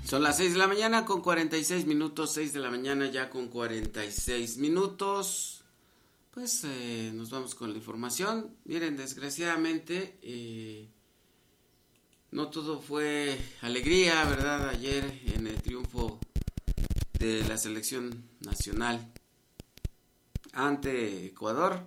Son las 6 de la mañana con 46 minutos, 6 de la mañana ya con 46 minutos. Pues nos vamos con la información. Miren, desgraciadamente no todo fue alegría, ¿verdad? Ayer en el triunfo de la selección nacional ante Ecuador,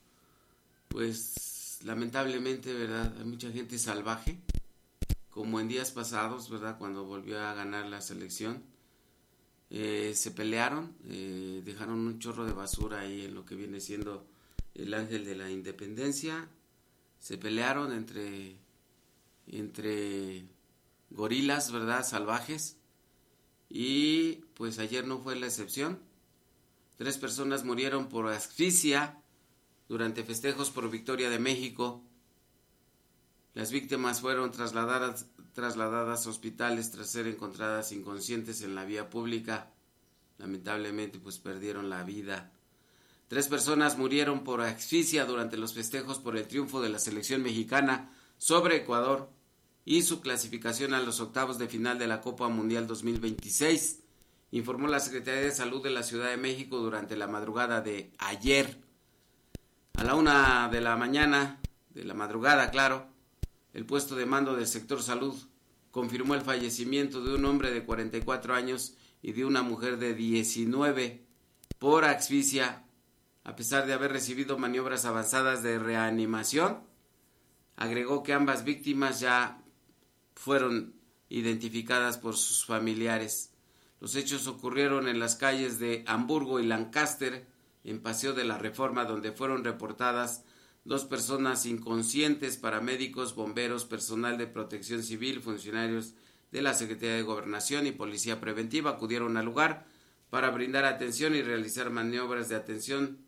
pues lamentablemente, ¿verdad? Hay mucha gente salvaje, como en días pasados, ¿verdad? Cuando volvió a ganar la selección, se pelearon, dejaron un chorro de basura ahí en lo que viene siendo el Ángel de la Independencia, se pelearon entre gorilas, ¿verdad? Salvajes, y pues ayer no fue la excepción. 3 personas murieron por asfixia durante festejos por victoria de México. Las víctimas fueron trasladadas a hospitales tras ser encontradas inconscientes en la vía pública. Lamentablemente, pues perdieron la vida. 3 personas murieron por asfixia durante los festejos por el triunfo de la selección mexicana sobre Ecuador y su clasificación a los octavos de final de la Copa Mundial 2026, informó la Secretaría de Salud de la Ciudad de México durante la madrugada de ayer. A la 1 de la mañana, de la madrugada, claro, el puesto de mando del sector salud confirmó el fallecimiento de un hombre de 44 años y de una mujer de 19 por asfixia, a pesar de haber recibido maniobras avanzadas de reanimación. Agregó que ambas víctimas ya fueron identificadas por sus familiares. Los hechos ocurrieron en las calles de Hamburgo y Lancaster, en Paseo de la Reforma, donde fueron reportadas 2 personas inconscientes, paramédicos, bomberos, personal de protección civil, funcionarios de la Secretaría de Gobernación y Policía Preventiva acudieron al lugar para brindar atención y realizar maniobras de atención